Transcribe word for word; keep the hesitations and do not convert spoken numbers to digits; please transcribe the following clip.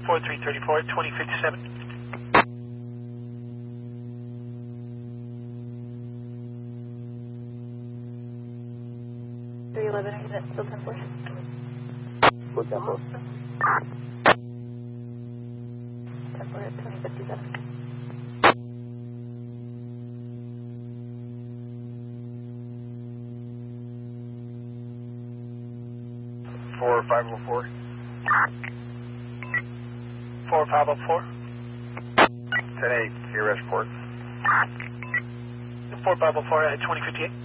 four three three four, twenty fifty-seven. three eleven, are you at still ten four? What's that for? ten four at twenty fifty-seven. four five oh four. four five oh four. ten eight, K R S Port. four five oh four at twenty fifty-eight.